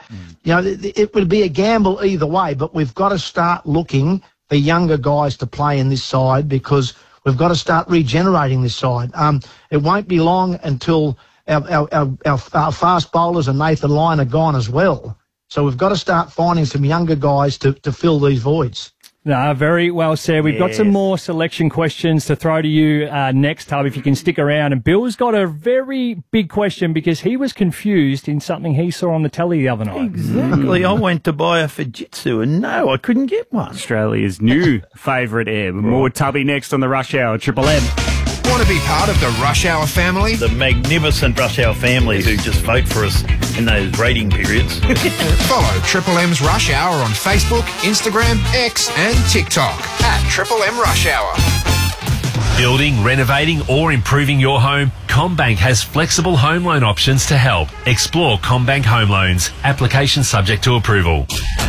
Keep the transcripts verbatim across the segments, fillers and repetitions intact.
Mm. You know, it, it would be a gamble either way, but we've got to start looking for younger guys to play in this side because we've got to start regenerating this side. Um, it won't be long until our, our, our, our, our fast bowlers and Nathan Lyon are gone as well. So we've got to start finding some younger guys to, to fill these voids. No, very well said. We've yes. got some more selection questions to throw to you uh, next, Hub, if you can stick around. And Bill's got a very big question because he was confused in something he saw on the telly the other night. Exactly. Mm. I went to buy a Fujitsu and no, I couldn't get one. Australia's new favourite air. More Tubby next on the Rush Hour, Triple M. Want to be part of the Rush Hour family? The magnificent Rush Hour family who just vote for us in those rating periods. Follow Triple M's Rush Hour on Facebook, Instagram, X and TikTok at Triple M Rush Hour. Building, renovating or improving your home? CommBank has flexible home loan options to help. Explore CommBank Home Loans. Application subject to approval.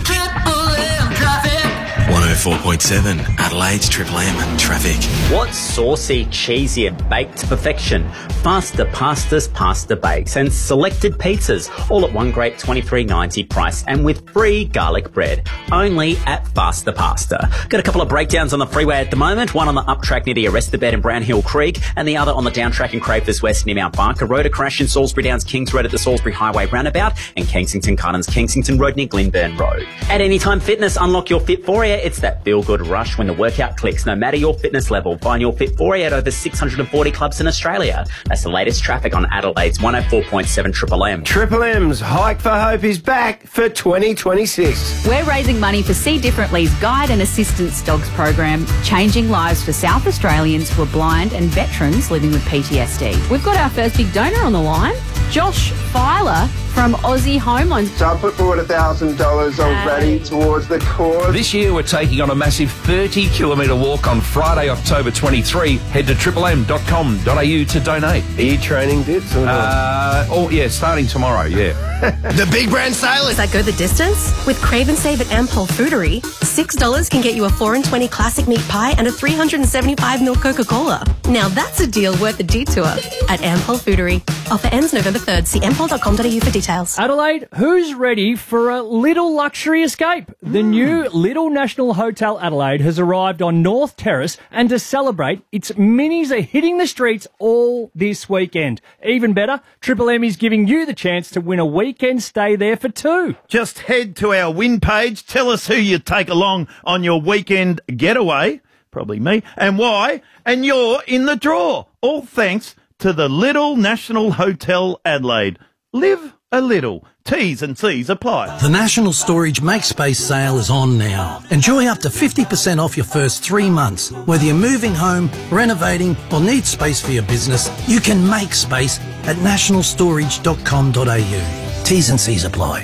one oh four point seven Adelaide's Triple M traffic. What's saucy, cheesy and baked to perfection? Faster pastas, pasta bakes and selected pizzas, all at one great twenty-three ninety price and with free garlic bread. Only at Faster Pasta. Got a couple of breakdowns on the freeway at the moment, one on the up track near the Arrested Bed in Brown Hill Creek and the other on the down track in Crafers West near Mount Barker Road. A crash in Salisbury Downs Kings Road at the Salisbury Highway roundabout and Kensington Gardens Kensington Road near Glenburn Road. At Anytime Fitness, unlock your Fit4ea. It's that feel-good rush when the workout clicks, no matter your fitness level. Find your Fit4ea at over six hundred forty clubs in Australia. That's the latest traffic on Adelaide's one oh four point seven Triple M. Triple M's Hike for Hope is back for twenty twenty-six. We're raising money for See Differently's Guide and Assistance Dogs program, changing lives for South Australians who are blind and veterans living with P T S D. We've got our first big donor on the line, Josh Filer from Aussie Home Loans. So I put forward one thousand dollars already towards the cause. This year we're taking on a massive thirty kilometre walk on Friday, October twenty-third. Head to triple m dot com dot a u to donate. Are you training bits? Or uh, oh, yeah, starting tomorrow, yeah. The big brand sale is... Does that go the distance? With Crave and Save at Ampol Foodery, six dollars can get you a four and twenty classic meat pie and a three hundred seventy-five ml Coca-Cola. Now that's a deal worth the detour at Ampol Foodery. Offer ends November third. See ampol dot com dot a u for details. Adelaide, who's ready for a little luxury escape? The mm. new Little National Hotel Adelaide has arrived on North Terrace, and to celebrate, its minis are hitting the streets all this weekend. Even better, Triple M is giving you the chance to win a weekend stay there for two. Just head to our win page, tell us who you take along on your weekend getaway, probably me, and why, and you're in the draw. All thanks to the Little National Hotel Adelaide. Live a little. T's and C's apply. The National Storage Make Space sale is on now. Enjoy up to fifty percent off your first three months. Whether you're moving home, renovating or need space for your business, you can make space at national storage dot com dot a u. T's and C's apply.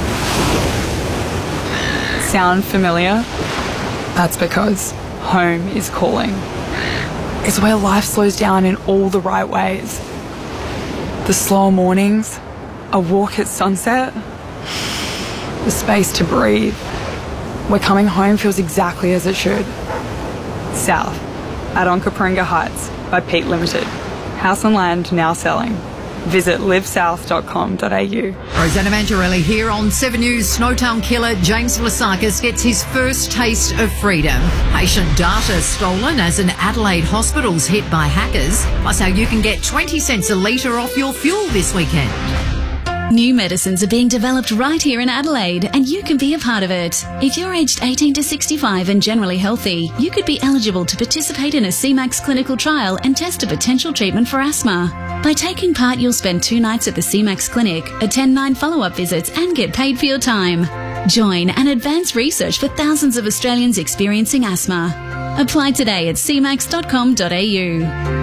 Sound familiar? That's because home is calling. It's where life slows down in all the right ways. The slow mornings, a walk at sunset, the space to breathe. Where coming home feels exactly as it should. South, at Onkaparinga Heights by Pete Limited. House and land now selling. Visit live south dot com dot a u. Rosanna Mangiarelli here on Seven News. Snowtown killer James Vlasakis gets his first taste of freedom. Patient data stolen as an Adelaide hospital's hit by hackers. Plus how you can get twenty cents a litre off your fuel this weekend. New medicines are being developed right here in Adelaide, and you can be a part of it. If you're aged eighteen to sixty-five and generally healthy, you could be eligible to participate in a C MAX clinical trial and test a potential treatment for asthma. By taking part, you'll spend two nights at the C MAX clinic, attend nine follow-up visits and get paid for your time. Join and advance research for thousands of Australians experiencing asthma. Apply today at c max dot com dot a u.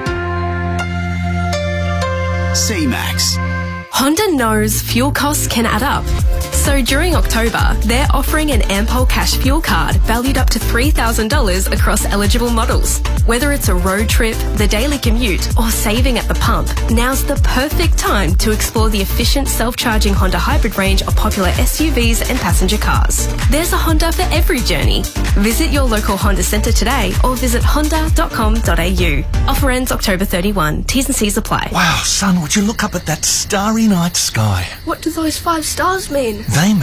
C MAX. Honda knows fuel costs can add up. So during October, they're offering an Ampol Cash Fuel Card valued up to three thousand dollars across eligible models. Whether it's a road trip, the daily commute, or saving at the pump, now's the perfect time to explore the efficient self-charging Honda hybrid range of popular S U Vs and passenger cars. There's a Honda for every journey. Visit your local Honda centre today or visit honda dot com dot a u. Offer ends October thirty-first. T's and C's apply. Wow, son, would you look up at that starry night sky? What do those five stars mean? They mean